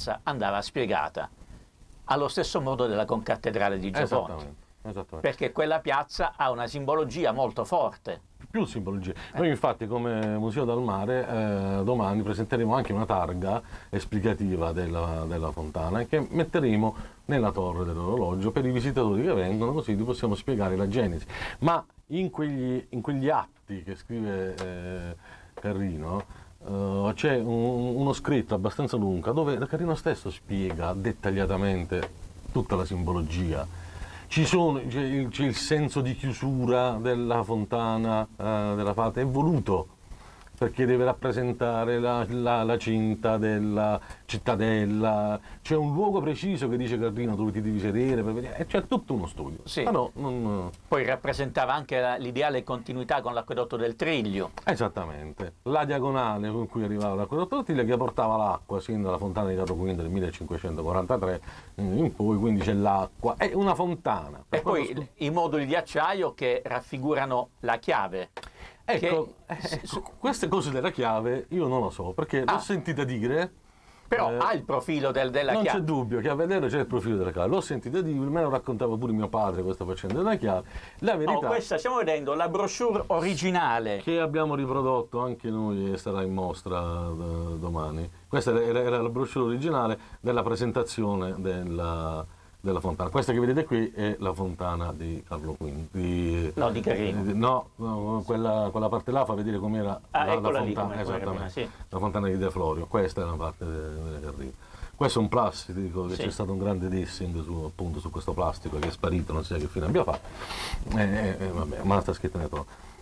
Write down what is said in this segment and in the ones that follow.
piazza andava spiegata, allo stesso modo della concattedrale di Gioponte, perché quella piazza ha una simbologia molto forte. Più simbologia. Noi infatti come Museo del Mare domani presenteremo anche una targa esplicativa della fontana che metteremo nella torre dell'orologio per i visitatori che vengono, così li possiamo spiegare la genesi. Ma in quegli atti che scrive Carrino c'è uno scritto abbastanza lungo dove Carino stesso spiega dettagliatamente tutta la simbologia. C'è il senso di chiusura della fontana della fata, è voluto perché deve rappresentare la cinta della cittadella, c'è un luogo preciso che dice Carlino dove ti devi sedere per vedere, c'è tutto uno studio. Sì. No, poi rappresentava anche l'ideale continuità con l'acquedotto del Triglio. Esattamente, la diagonale con cui arrivava l'acquedotto del Triglio che portava l'acqua sin dalla fontana di Carlo V del 1543 in poi, quindi c'è l'acqua, è una fontana. E poi i moduli di acciaio che raffigurano la chiave. Ecco, queste cose della chiave io non lo so, perché l'ho sentita dire. Però ha il profilo della chiave. Non c'è dubbio che a vedere c'è il profilo della chiave. L'ho sentita dire, me lo raccontava pure mio padre questa faccenda della chiave. La verità. Questa stiamo vedendo la brochure originale. Che abbiamo riprodotto anche noi e sarà in mostra domani. Questa era la brochure originale della presentazione della fontana. Questa che vedete qui è la fontana di Carlo V. No, di Carino. No, quella parte là fa vedere com'era la fontana. Esattamente, sì. La fontana di De Florio. Questa è la parte di Carino. Questo è un plastico, che c'è stato un grande dissing appunto su questo plastico che è sparito, non so che fine abbia fatto. Vabbè, ma sta scritto nel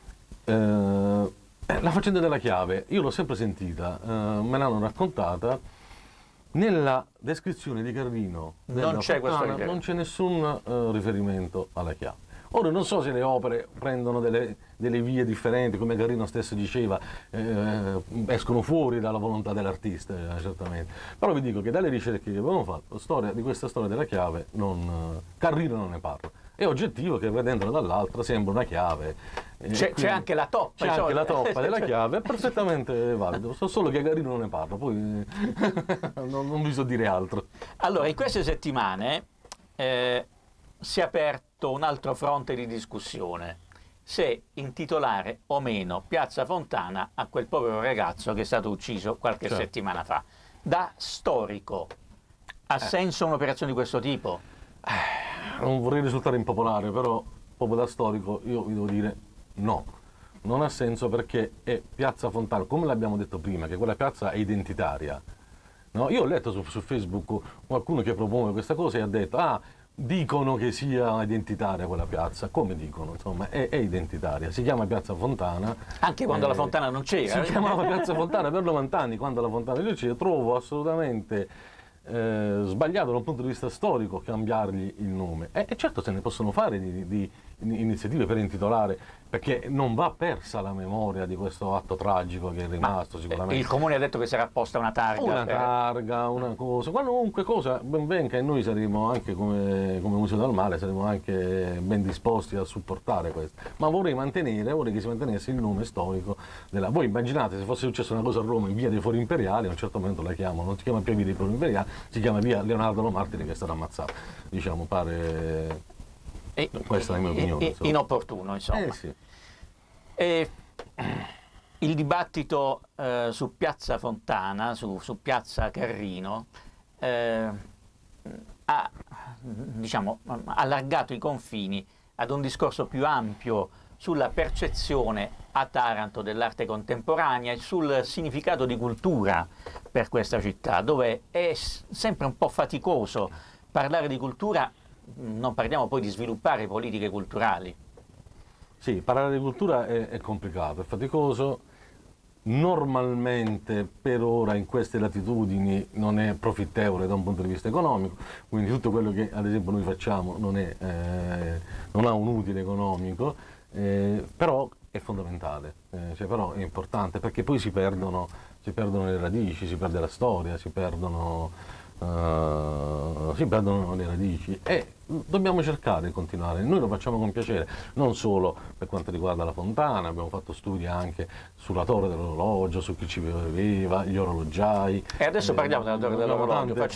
la faccenda della chiave, io l'ho sempre sentita, me l'hanno raccontata. Nella descrizione di Carlino non c'è nessun riferimento alla chiave. Ora non so se le opere prendono delle vie differenti, come Carlino stesso diceva, escono fuori dalla volontà dell'artista, certamente. Però vi dico che dalle ricerche che abbiamo fatto, di questa storia della chiave, Carlino non ne parla. È oggettivo che vedendola dall'altra sembra una chiave. C'è anche la toppa. C'è anche la toppa della chiave, è perfettamente valido. So solo che Carlino non ne parla, poi non vi so dire altro. Allora, in queste settimane si è aperto un altro fronte di discussione, se intitolare o meno Piazza Fontana a quel povero ragazzo che è stato ucciso qualche settimana fa. Da storico, ha senso un'operazione di questo tipo? Non vorrei risultare impopolare, però proprio da storico io vi devo dire no. Non ha senso perché è Piazza Fontana, come l'abbiamo detto prima, che quella piazza è identitaria. No? Io ho letto su Facebook qualcuno che propone questa cosa e ha detto dicono che sia identitaria quella piazza. Come dicono? Insomma, è identitaria. Si chiama Piazza Fontana. Anche quando la fontana non c'era. Si chiamava Piazza Fontana per 90 anni, quando la fontana non c'era. Trovo assolutamente sbagliato dal punto di vista storico cambiargli il nome. E certo se ne possono fare di iniziative per intitolare, perché non va persa la memoria di questo atto tragico che è rimasto sicuramente. Il comune ha detto che sarà posta una targa. Una cosa, qualunque cosa, ben venga, e noi saremo anche come Museo del Mare, saremo anche ben disposti a supportare questo. Ma vorrei che si mantenesse il nome storico della. Voi immaginate se fosse successa una cosa a Roma in via dei Fori Imperiali, a un certo momento la chiamano, non si chiama più via dei Fori Imperiali, si chiama via Leonardo Lomartiri che è stato ammazzato. Diciamo, pare. Questa è la mia opinione. Inopportuno, insomma. Sì. Il dibattito su Piazza Fontana, su Piazza Carrino, ha allargato i confini ad un discorso più ampio sulla percezione a Taranto dell'arte contemporanea e sul significato di cultura per questa città, dove è sempre un po' faticoso parlare di cultura. Non parliamo poi di sviluppare politiche culturali. Sì, parlare di cultura è complicato, è faticoso, normalmente per ora in queste latitudini non è profittevole da un punto di vista economico, quindi tutto quello che ad esempio noi facciamo non ha un utile economico, però è fondamentale, però è importante perché poi si perdono le radici, si perde la storia, si perdono le radici e dobbiamo cercare di continuare. Noi lo facciamo con piacere, non solo per quanto riguarda la fontana, abbiamo fatto studi anche sulla torre dell'orologio, su chi ci viveva, gli orologiai. E adesso parliamo della torre dell'orologio.